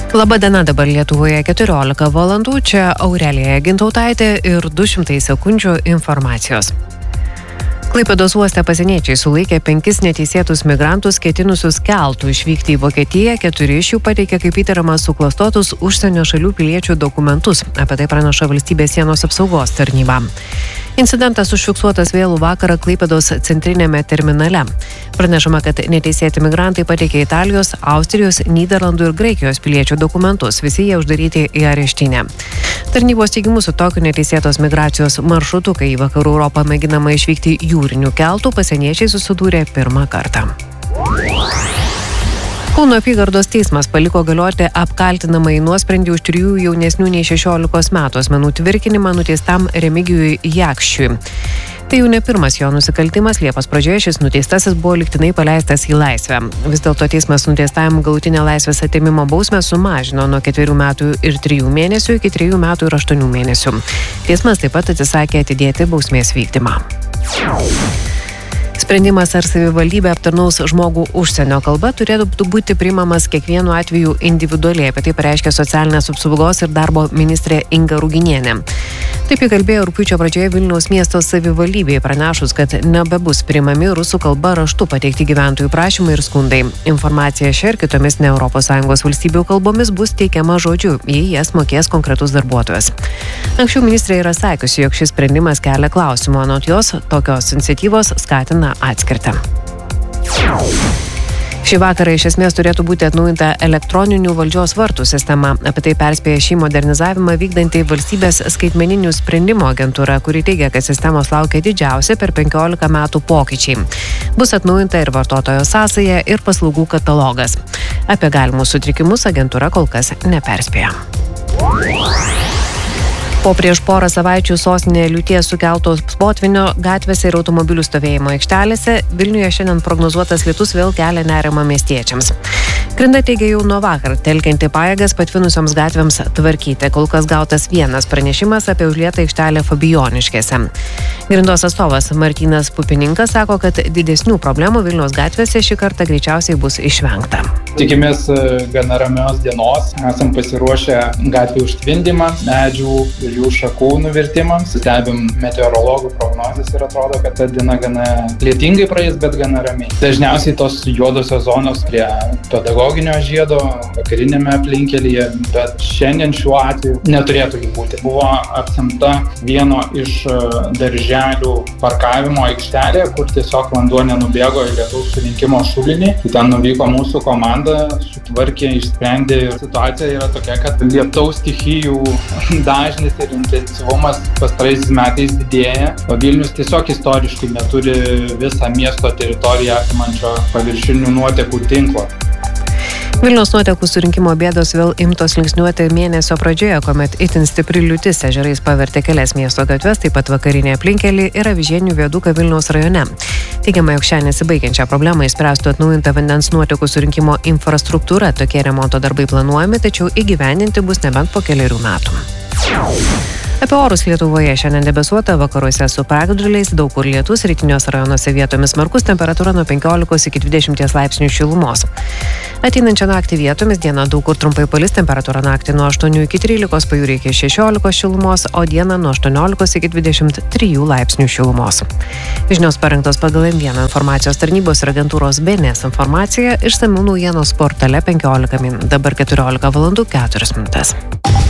Labadiena, dabar Lietuvoje 14 valandų, čia Aurelija Gintautaitė ir 200 sekundžių informacijos. Klaipėdos uoste pasieniečiai sulaikė 5 neteisėtus migrantus ketinusius keltu išvykti į Vokietiją, 4 iš jų pateikė kaip įtariama suklastotus užsienio šalių piliečių dokumentus. Apie tai praneša Valstybės sienos apsaugos tarnyba. Incidentas užfiksuotas vėlų vakarą Klaipėdos centrinėme terminale. Pranešama, kad neteisėti migrantai pateikė Italijos, Austrijos, Nyderlandų ir Graikijos piliečių dokumentus. Visi jie uždaryti į areštinę. Tarnybos teigimu su tokiu neteisėtos migracijos maršrutu, kai į Vakarų Europą mėginama išvykti jūrinių keltų, pasieniečiai susidūrė pirmą kartą. Kauno apygardos teismas paliko galioti apkaltinamąjį nuosprendį už 3 jaunesnių nei 16 metų asmenų tvirkinimą nuteistam Remigijui Jakščiui. Tai jau ne pirmas jo nusikaltimas, Liepos pradžioje šis nuteistasis buvo lygtinai paleistas į laisvę. Vis dėlto teismas nuteistajam galutinę laisvės atėmimo bausmę sumažino nuo 4 metų ir 3 mėnesių iki 3 metų ir 8 mėnesių. Teismas taip pat atsisakė atidėti bausmės vykdymą. Sprendimas, ar savivaldybė aptarnaus žmogų užsienio kalba, turėtų būti priimamas kiekvienu atveju individualiai. Apie tai pareiškė socialinės apsaugos ir darbo ministrė Inga Ruginienė. Taip įkalbėjo rugpjūčio pradžioje Vilniaus miesto savivaldybėje pranešus, kad nebebus priimami rusų kalba raštu pateikti gyventojų prašymai ir skundai. Informacija šia ir kitomis ne ES valstybių kalbomis bus teikiama žodžiu, jei jas mokės konkretus darbuotojas. Anksčiau ministrė yra sakiusi, jog šis sprendimas kelia klausimų, anot jos tokios iniciatyvos skatina atskirtį. Šį vakarą iš esmės turėtų būti atnaujinta elektroninių valdžios vartų sistema. Apie tai perspėja šį modernizavimą vykdanti valstybės skaitmeninių sprendimų agentūra, kuri teigia, kad sistemos laukia didžiausia per 15 metų pokyčiai. Bus atnaujinta ir vartotojo sąsaja, ir paslaugų katalogas. Apie galimus sutrikimus agentūra kol kas neperspėja. Po prieš porą savaičių sostinėje liūties sukeltos potvynio gatvėse ir automobilių stovėjimo aikštelėse Vilniuje šiandien prognozuotas lietus vėl kelia nerimą miestiečiams. Grinda teigia jau nuo vakar telkianti pajėgas patvinusioms gatvėms tvarkyti. Kol kas gautas vienas pranešimas apie užlietą aikštelę Fabijoniškėse. Grindos atstovas Martynas Pupininkas sako, kad didesnių problemų Vilniaus gatvėse šį kartą greičiausiai bus išvengta. Tikimės gana ramios dienos. Esam pasiruošę gatvių užtvindymą, medžių ir jų šakų nuvirtimams. Stebim meteorologų prognozes ir atrodo, kad ta diena gana lietingai praeis, bet gana ramiai. Dažniausiai tos juodosios zonos prie pedagoginio žiedo, vakarinėme aplinkelyje, bet šiandien šiuo atveju neturėtų jų būti. Buvo apsemta vieno iš darželių parkavimo aikštelė, kur tiesiog vanduo nenubėgo į lietaus surinkimo šulinį. Ten nuvyko mūsų komanda, sutvarkė, išsprendė. Situacija yra tokia, kad lietaus stichijų dažnis ir intensyvumas pastaraisiais metais didėja. O Vilnius tiesiog istoriškai neturi visą miesto teritoriją apimančio paviršinių nuotekų tinklo. Vilniaus nuotekų surinkimo bėdos vėl imtos linksniuoti mėnesio pradžioje, kuomet itin stipri liūtis ežerais pavertė kelias miesto gatves, taip pat vakarinė aplinkelį ir Avižienių viaduką Vilniaus rajone. Teigiama, jog šią nesibaigiančią problemą išspręstų atnaujinta vandens nuotekų surinkimo infrastruktūra. Tokie remonto darbai planuojami, tačiau įgyvendinti bus nebent po 4 metų. Apie orus Lietuvoje šiandien debesuota, vakaruose su pragiedruliais, daug kur lietus, rytiniuose rajonuose vietomis smarkus, temperatūra nuo 15 iki 20 laipsnių šilumos. Ateinančią naktį vietomis dieną daug kur trumpai palis, temperatūra naktį nuo 8 iki 13, pajūryje iki 16 šilumos, o dieną nuo 18 iki 23 laipsnių šilumos. Žinios parengtos pagal M1 informacijos tarnybos ir agentūros BNS informacija, išsamių naujienos portale 15 min. Dabar 14 valandų 4 minutės.